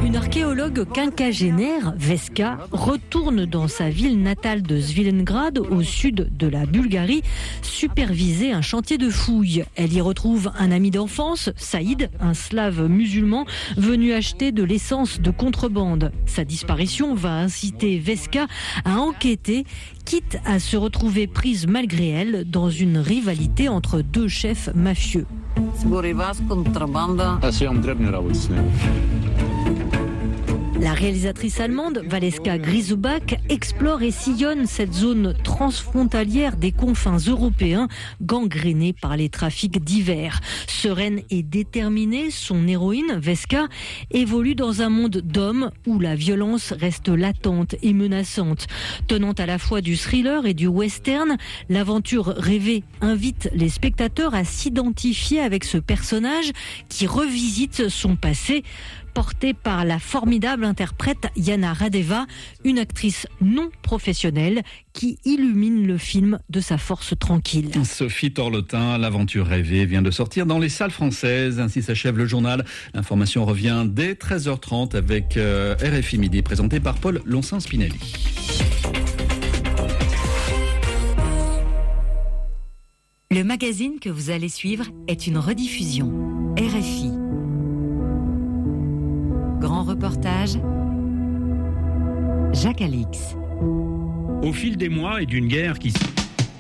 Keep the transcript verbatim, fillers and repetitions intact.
Une archéologue quinquagénaire, Veska, retourne dans sa ville natale de Svilengrad, au sud de la Bulgarie, superviser un chantier de fouilles. Elle y retrouve un ami d'enfance, Saïd, un slave musulman venu acheter de l'essence de contrebande. Sa disparition va inciter Veska à enquêter, quitte à se retrouver prise malgré elle dans une rivalité entre deux chefs mafieux. La réalisatrice allemande Valeska Grisubak explore et sillonne cette zone transfrontalière des confins européens gangrénée par les trafics divers. Sereine et déterminée, son héroïne, Veska, évolue dans un monde d'hommes où la violence reste latente et menaçante. Tenant à la fois du thriller et du western, l'aventure rêvée invite les spectateurs à s'identifier avec ce personnage qui revisite son passé, portée par la formidable interprète Yana Radeva, une actrice non professionnelle qui illumine le film de sa force tranquille. Sophie Torlotin, l'aventure rêvée vient de sortir dans les salles françaises. Ainsi s'achève le journal. L'information revient dès treize heures trente avec euh, R F I Midi, présenté par Paul Lonsin-Spinelli. Le magazine que vous allez suivre est une rediffusion. R F I. Grand reportage, Jacques Alix. Au fil des mois et d'une guerre qui